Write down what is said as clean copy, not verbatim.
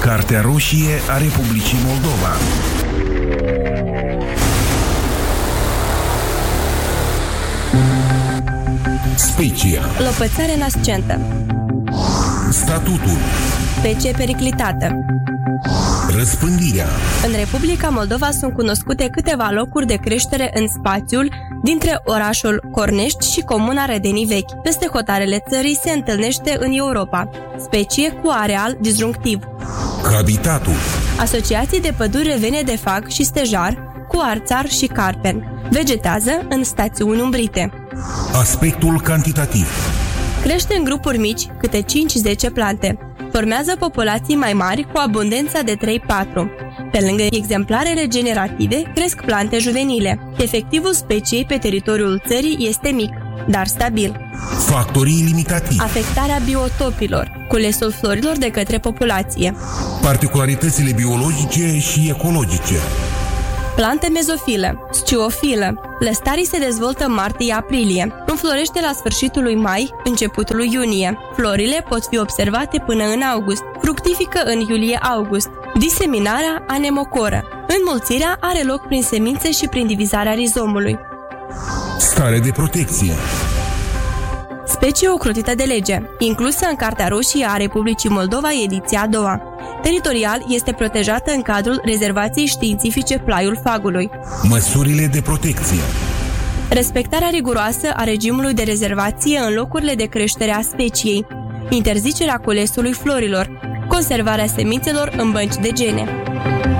Cartea roșie a Republicii Moldova. Specia. Lopățare nascentă. Statutul. Specie periclitată. Răspândirea. În Republica Moldova sunt cunoscute câteva locuri de creștere în spațiul dintre orașul Cornești și comuna Rădenii Vechi. Peste hotarele țării se întâlnește în Europa. Specie cu areal disjunctiv. Habitatul. Asociații de păduri revene de fag și stejar cu arțar și carpen. Vegetează în stațiuni umbrite. Aspectul cantitativ. Crește în grupuri mici, câte 5-10 plante. Formează populații mai mari cu abundența de 3-4. Pe lângă exemplarele generative, cresc plante juvenile. Efectivul speciei pe teritoriul țării este mic, dar stabil. Factorii limitativi. Afectarea biotopilor, culesul florilor de către populație. Particularitățile biologice și ecologice. Plante mezofilă, sciofilă. Lăstarii se dezvoltă martie-aprilie. Înflorește la sfârșitul lui mai, începutul lui iunie. Florile pot fi observate până în august. Fructifică în iulie-august. Diseminarea anemocoră. Înmulțirea are loc prin semințe și prin divizarea rizomului. Stare de protecție. Specie ocrotită de lege, inclusă în Cartea roșie a Republicii Moldova, ediția a doua. Teritorial este protejată în cadrul Rezervației Științifice Plaiul Fagului. Măsurile de protecție. Respectarea riguroasă a regimului de rezervație în locurile de creștere a speciei. Interzicerea culesului florilor. Conservarea semințelor în bănci de gene.